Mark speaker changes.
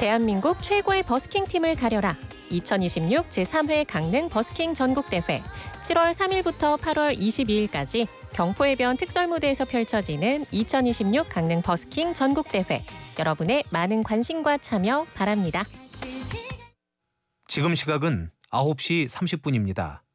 Speaker 1: 대한민국 최고의 버스킹 팀을 가려라. 2026 제3회 강릉 버스킹 전국대회 7월 3일부터 8월 22일까지 경포해변 특설무대에서 펼쳐지는 2026 강릉 버스킹 전국대회. 여러분의 많은 관심과 참여 바랍니다.
Speaker 2: 지금 시각은 9시 30분입니다.